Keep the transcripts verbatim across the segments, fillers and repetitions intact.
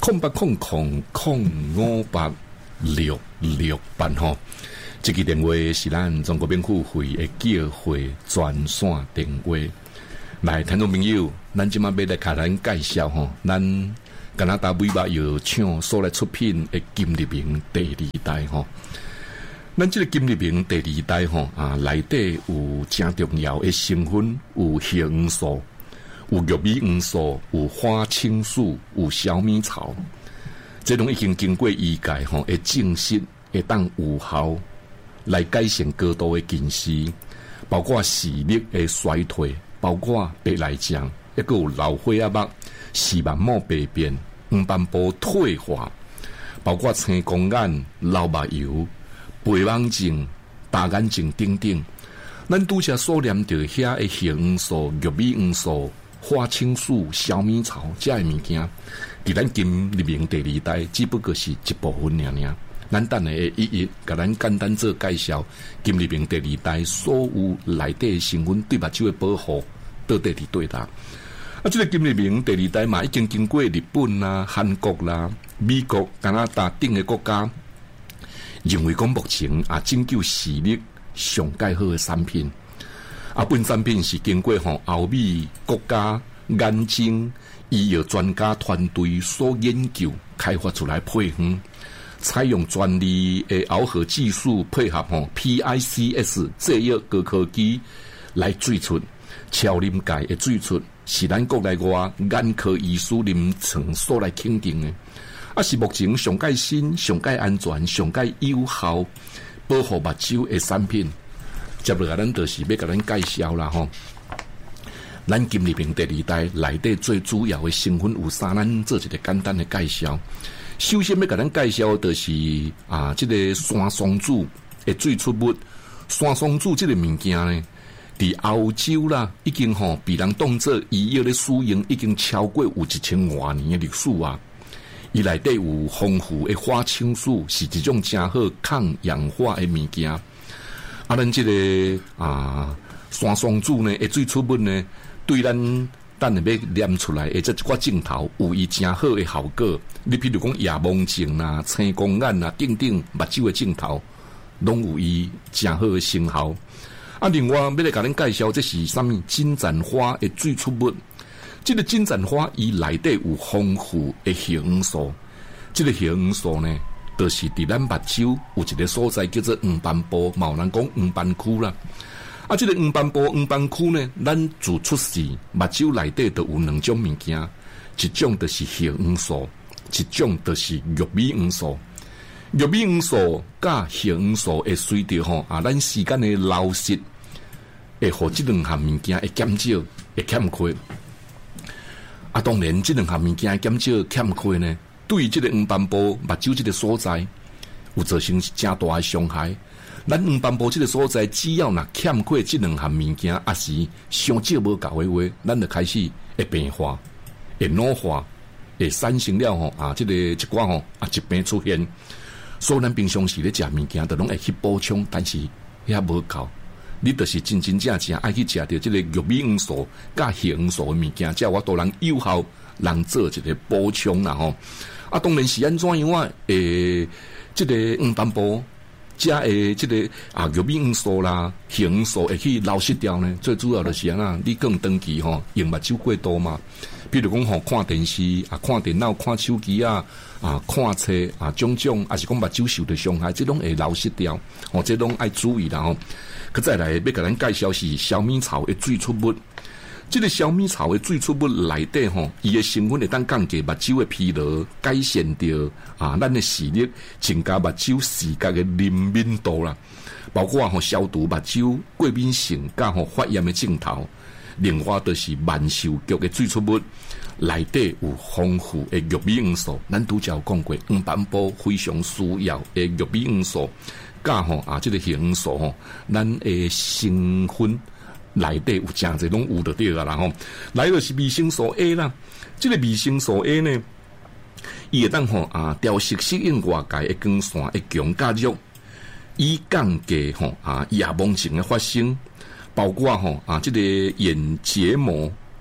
空八空空空五八六六八吼。这个电话是咱中国免付费的叫会专线电话。来，听众朋友，咱今晚要来甲咱介绍吼，咱加拿大尾巴药厂所来出品的金立明第二代吼。咱这个金立明第二代吼啊，内底有正重要的成分，有叶黄素，有玉米黄素，有花青素，有小米草，这拢已经经过医界吼的证实，会当有效来改善高度的近视，包括视力的衰退，包括白内障，一个有老花眼目、视网膜病变、黄斑部退化，包括青光眼、老目疣、白网症、大眼睛等等。咱拄则所念到遐的叶黄素、玉米黄素、花青素、小米草这些物件，伫咱金立明第二代只不过是一部分尔尔。咱等下会一一甲咱简单做介绍，金立明第二代所有内底成分对目睭的保护到底伫对搭。啊，这个金立明第二代嘛，已经经过日本啦、韩国啦、美国、加拿大等个国家，认为讲目前啊，拯救视力上介好的产品。啊，本产品是经过吼欧美国家眼睛医药专家团队所研究开发出来配方。采用专利的螯合技术，配合吼 P I C S 制约高科技来做出超临界的做出，是咱国内外眼科医师临床所来肯定的，啊是目前上界新、上界安全、上界有效保护目睭的产品。接落来咱就是要甲咱介绍啦吼。咱金立明第二代内底最主要的成分有啥？咱做一个简单的介绍。首先要甲咱介绍的是啊，这个山松子的最出物。山松子这个物件呢，伫欧洲啦，已经吼被人当作医药的使用，已经超过有一千多年的历史啊。伊内底有丰富的花青素，是一种真好抗氧化的物件。啊，咱这个啊山松子呢，的最出物呢，对咱等下要念出来，或者一寡镜头有伊真好的效果。你譬如讲夜盲症啦、青光眼啦等等目睭的镜头，拢有伊真好的成效。啊，另外要来甲恁介绍，这是啥物？金盏花的最出物。这个金盏花伊内底有丰富的叶黄素。这个叶黄素呢，就是伫咱目睭有一个所在叫做黄斑部，嘛有人讲黄斑区啦。啊，这个黄斑部、黄斑区呢，咱自出世目睭内底都有两种物件，一种就是叶黄素，一种就是玉米黄素。玉米黄素甲叶黄素会随着吼啊，咱时间的流逝，会互这两项物件会减少，会欠缺。啊，当然这两项物件减少欠缺呢，对这个黄斑部目睭这个所在有造成真大的伤害。咱黄斑部这个所在，只要若欠缺这两项物件，也是上少无够的话，咱就开始会病化、会老化、会产生了吼啊，这个一寡吼啊疾病出现。所以咱平常时咧食物件，都拢会去补充，但是遐无够。你就是真真正正爱去食到这个玉米黄素、甲叶黄素的物件，才有法度人有效人做一个补充啦吼。啊，当然是安怎样啊？诶，这个黄斑部。加诶，这个啊，玉米黄素啦、叶黄素会去流失掉呢。最主要就是啊，你更长期吼用目睭过多嘛。比如讲吼，看电视啊、看电脑、看手机啊、啊看册啊，种种，还是讲目睭受到伤害，这拢会流失掉。哦，这拢爱注意啦吼。佮再来要甲咱介绍是小米草的最出物。这个小米草的最出物内底吼，伊的成分会当降低目睭的疲劳，改善掉啊咱的视力，增加目睭视觉的灵敏度啦。包括吼消除目睭过敏性甲吼发炎的镜头。另外就是万寿菊的最出物，内底有丰富的玉米黄素。咱拄则有讲过，黄斑部非常需要的玉米黄素，甲吼啊这个叶黄素吼，咱的成分。内底有真侪拢有得对个啦吼，来就是维生素 A 啦。这个维生素 A 呢，伊会当吼啊调息适应外界的光线的强加热，以降低吼啊夜盲症的发生，包括吼啊这个眼结膜、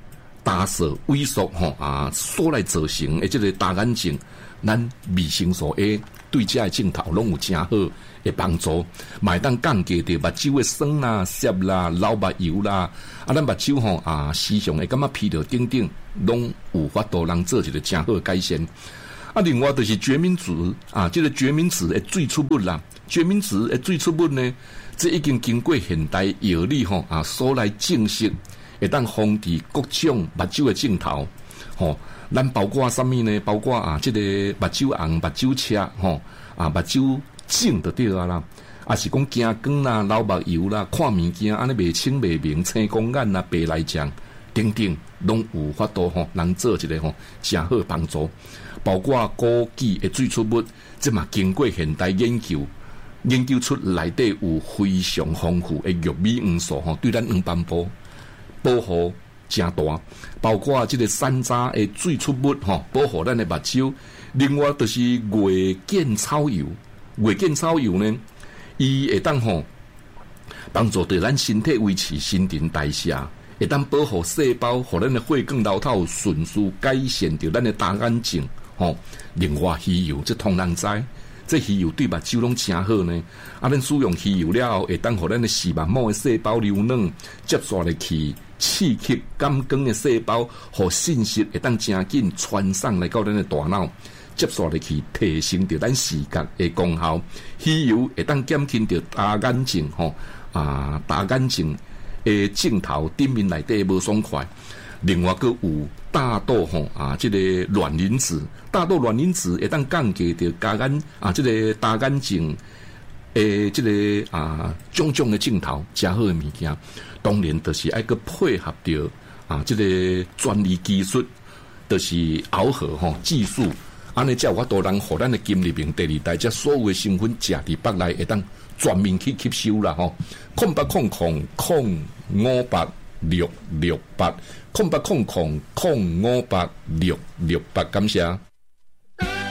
打色萎缩吼啊，所来造成诶，即个大眼睛，咱维生素 A 对这个镜头拢有真好的帮助，买当降低着目睭的酸啦、涩啦、老目油啦，啊，咱目睭吼啊，时常会感觉疲劳等等，拢有法度人做一个真好的改善。啊，另外就是决明子啊，这个决明子的最初物啦，决明子的最初物呢，这已经经过现代药理吼啊所来证实。会当防治各种目睭的镜头，吼，咱包括什么呢？包括啊，这个目睭红、目睭赤，吼，啊，目睭肿就对啊啦，啊是讲惊光啦、老目油啦、看物件安尼袂清袂明、青光眼啦、白内障等等，拢有法度吼，能做一个吼真好帮助。包括枸杞的最初物，这嘛经过现代研究，研究出内底有非常丰富的玉米元素吼，对咱黄斑部保护真大，包括这个山楂的最初物吼，保护咱的目睭。另外就是月见草油，月见草油呢，伊会当吼帮助对咱身体维持新陈代谢，会当保护细胞，互咱的血管流透迅速改善着咱的大眼睛吼。另外鱼油这通人知。这鱼油对目睭拢真好呢，啊，咱使用鱼油了后，会当互咱的视网膜的细胞流软，接续入去刺激感光的细胞，互信息会当真紧传送来到咱的大脑，接续入去提升着咱视觉的功效。鱼油会当减轻着大眼睛吼啊，大眼睛的镜头顶面内底无爽快。另外个有大豆吼啊，这个卵磷脂，大豆卵磷脂会当降低着大眼啊，这个大眼睛诶，这个啊种种的镜头真好的物件。当然，就是爱个配合着啊，这个专利技术，就是熬合吼技术，安尼才有法度人互咱的金立明第二代，这所有的成分食伫腹内会当全面去吸收啦吼。空八空空空五八六六八。空八空空空五八六六八，感谢。